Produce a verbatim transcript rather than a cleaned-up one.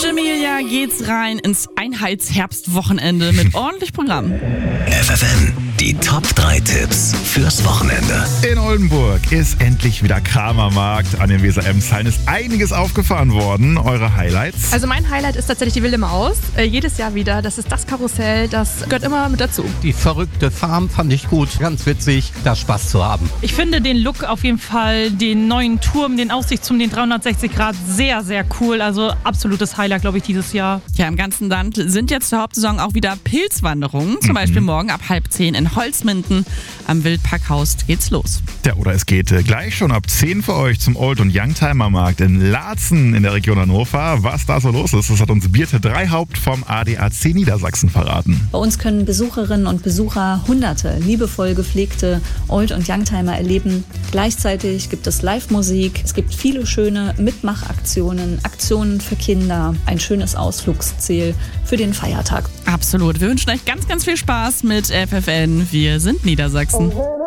Emilia geht's rein ins Einheitsherbstwochenende mit ordentlich Programm. F F M, die Top drei Tipps fürs Wochenende. In Oldenburg ist endlich wieder Kramermarkt. An den Weser-Emshallen ist einiges aufgefahren worden. Eure Highlights? Also mein Highlight ist tatsächlich die Wilde Maus. Äh, jedes Jahr wieder. Das ist das Karussell, das gehört immer mit dazu. Die verrückte Farm fand ich gut. Ganz witzig, da Spaß zu haben. Ich finde den Look auf jeden Fall, den neuen Turm, den Aussichtsturm, den dreihundertsechzig Grad sehr, sehr cool. Also absolutes Highlight, glaube ich, dieses Jahr. Ja, im ganzen Land sind jetzt zur Hauptsaison auch wieder Pilzwanderungen. Zum mhm. Beispiel morgen ab halb zehn in Holzminden. Am Wildparkhaus geht's los. Ja, oder es geht äh, gleich schon ab zehn für euch zum Old- und Youngtimer-Markt in Laatzen in der Region Hannover. Was da so los ist, das hat uns Birte Dreihaupt vom A D A C Niedersachsen verraten. Bei uns können Besucherinnen und Besucher hunderte liebevoll gepflegte Old- und Youngtimer erleben. Gleichzeitig gibt es Live-Musik, es gibt viele schöne Mitmachaktionen, Aktionen für Kinder, ein schönes Ausflugsziel für den Feiertag. Absolut. Wir wünschen euch ganz, ganz viel Spaß mit F F N. Wir sind Niedersachsen.